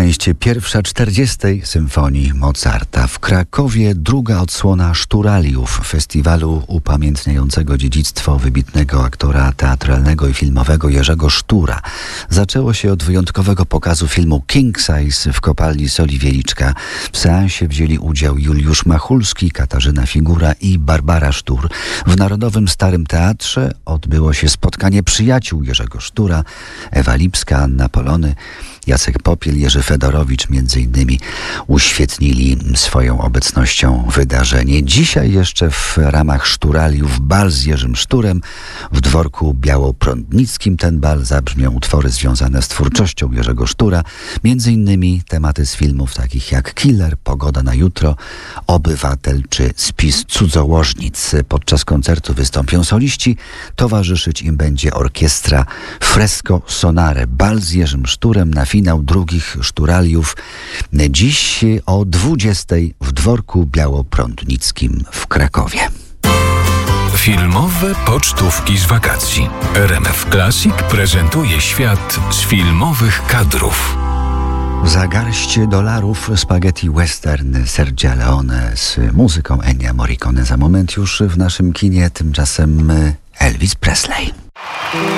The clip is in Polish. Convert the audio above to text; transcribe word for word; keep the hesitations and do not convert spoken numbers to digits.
Część pierwsza czterdziestej Symfonii Mozarta. W Krakowie druga odsłona Szturaliów, festiwalu upamiętniającego dziedzictwo wybitnego aktora teatralnego i filmowego Jerzego Sztura. Zaczęło się od wyjątkowego pokazu filmu King Size w kopalni Soli Wieliczka. W seansie wzięli udział Juliusz Machulski, Katarzyna Figura i Barbara Sztur. W Narodowym Starym Teatrze odbyło się spotkanie przyjaciół Jerzego Sztura, Ewa Lipska, Anna Polony, Jacek Popiel, Jerzy Fedorowicz między innymi uświetnili swoją obecnością wydarzenie. Dzisiaj jeszcze w ramach Szturaliów bal z Jerzym Szturem. W dworku białoprądnickim ten bal zabrzmią utwory związane z twórczością Jerzego Sztura. Między innymi tematy z filmów takich jak Killer, Pogoda na jutro, Obywatel czy Spis cudzołożnic. Podczas koncertu wystąpią soliści. Towarzyszyć im będzie orkiestra Fresco Sonare. Bal z Jerzym Szturem na finał drugich Szturaliów dziś o dwudziestej w dworku białoprądnickim w Krakowie. Filmowe pocztówki z wakacji. R M F Classic prezentuje świat z filmowych kadrów. Za garść dolarów spaghetti western Sergia Leone z muzyką Ennio Morricone. Za moment już w naszym kinie, tymczasem Elvis Presley.